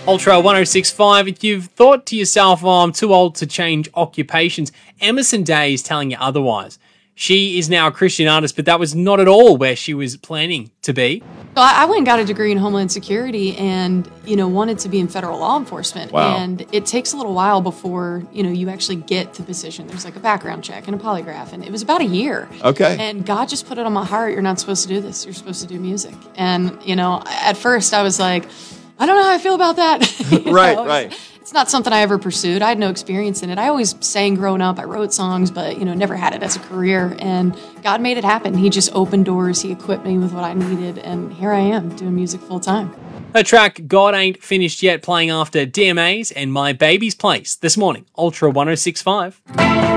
Ultra 1065, if you've thought to yourself, oh, I'm too old to change occupations, Emerson Day is telling you otherwise. She is now a Christian artist, but that was not at all where she was planning to be. So I went and got a degree in Homeland Security and, wanted to be in federal law enforcement. Wow. And it takes a little while before, you actually get the position. There's like a background check and a polygraph. And it was about a year. Okay. And God just put it on my heart. You're not supposed to do this. You're supposed to do music. And, at first I was like, I don't know how I feel about that. Right. It's not something I ever pursued. I had no experience in it. I always sang growing up. I wrote songs, but, never had it as a career. And God made it happen. He just opened doors. He equipped me with what I needed. And here I am doing music full time. Her track, God Ain't Finished Yet, playing after DMAs and My Baby's Place this morning. Ultra 1065.